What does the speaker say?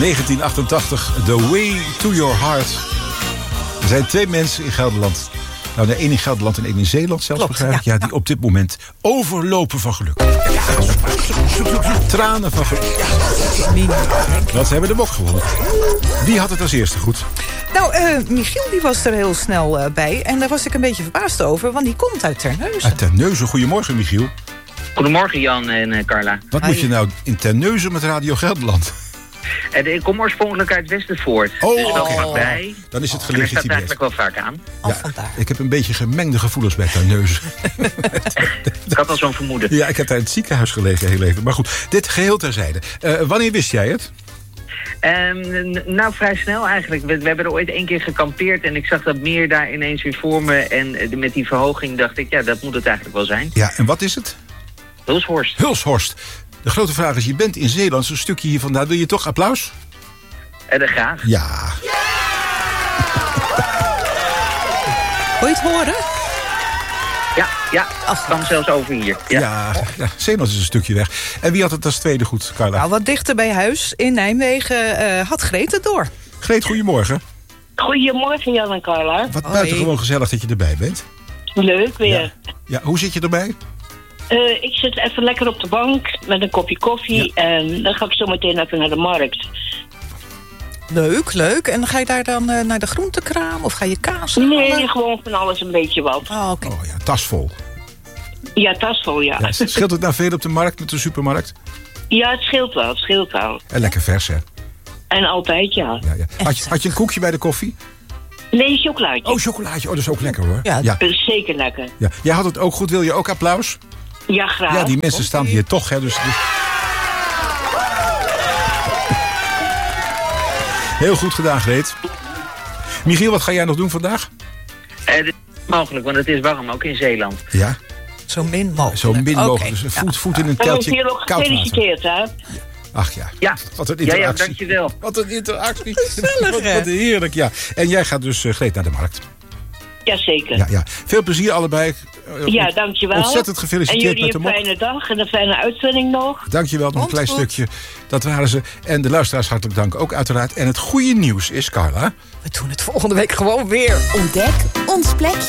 1988, The Way to Your Heart. Er zijn 2 mensen in Gelderland. Nou, de één in Gelderland en één in Zeeland zelfs, begrijp ik. Ja, die op dit moment overlopen van geluk. Tranen van geluk. Want ze hebben de bok gewonnen. Wie had het als eerste goed? Nou, Michiel die was er heel snel bij. En daar was ik een beetje verbaasd over, want die komt uit Terneuzen. Uit Terneuzen. Goedemorgen, Michiel. Goedemorgen, Jan en Carla. Wat moet je nou in Terneuzen met Radio Gelderland? Ik kom oorspronkelijk uit Westervoort. Oh, dus wel oké. vlakbij. Dan is het En daar staat gelegitimeerd. eigenlijk wel vaak aan. Ja, ik heb een beetje gemengde gevoelens bij Terneuzen. Ik had al zo'n vermoeden. Ja, ik heb daar in het ziekenhuis gelegen heel even. Maar goed, dit geheel terzijde. Wanneer wist jij het? Nou, vrij snel eigenlijk. We hebben er ooit 1 keer gekampeerd en ik zag dat meer daar ineens weer voor me. En met die verhoging dacht ik, ja, dat moet het eigenlijk wel zijn. Ja, en wat is het? Hulshorst. Hulshorst. De grote vraag is, je bent in Zeeland, zo'n stukje hier vandaan. Wil je toch applaus? Graag. Ja. Wil je het horen? Ja. Kwam zelfs over hier. Ja, Zeeland is een stukje weg. En wie had het als tweede goed, Carla? Nou, wat dichter bij huis in Nijmegen had Greet het door. Greet, goedemorgen. Goedemorgen, Jan en Carla. Wat buitengewoon gezellig dat je erbij bent. Leuk weer. Ja, hoe zit je erbij? Ik zit even lekker op de bank met een kopje koffie. Ja. En dan ga ik zo meteen even naar de markt. Leuk. En ga je daar dan naar de groentekraam of ga je kaas halen? Nee, gewoon van alles een beetje wat. Oh, oké. Oh ja, tasvol. Ja, tasvol, ja. Scheelt het nou veel op de markt met de supermarkt? Ja, het scheelt wel. En lekker vers, hè? En altijd, ja. Had je een koekje bij de koffie? Nee, chocolaatje. Oh, chocolaatje. Oh, dat is ook lekker, hoor. Ja. Dat is zeker lekker. Ja. Jij had het ook goed. Wil je ook applaus? Ja, graag. Ja, die mensen staan hier toch, hè. Dus... Heel goed gedaan, Greet. Michiel, wat ga jij nog doen vandaag? Dit is mogelijk, want het is warm, ook in Zeeland. Ja? Zo min mogelijk. Zo min mogelijk. Dus voet in een teltje hier ook koud gefeliciteerd, hè? Ach ja. Ja. Wat een interactie. Ja, dankjewel. Wat een interactie. Gezellig, hè? Wat heerlijk, ja. En jij gaat dus, Greet, naar de markt. Jazeker. Ja. Veel plezier allebei. Ja, dankjewel. Ontzettend gefeliciteerd met de mok. En jullie een fijne dag en een fijne uitzending nog. Dankjewel, nog een klein stukje. Dat waren ze. En de luisteraars hartelijk dank ook uiteraard. En het goede nieuws is, Carla... We doen het volgende week gewoon weer. Ontdek ons plekje.